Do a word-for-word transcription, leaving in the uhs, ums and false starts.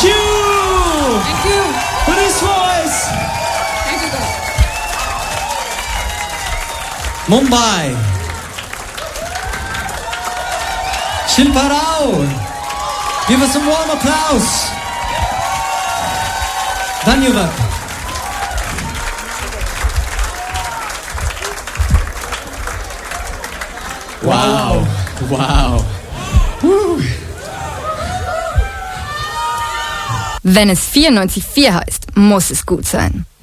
you! Thank you! Police Voice! Thank you guys! Mumbai! Chilparao! Give us some warm applause! Dhanyavad! Wow! Wow! Woo. Wenn es vierundneunzig Komma vier heißt, muss es gut sein.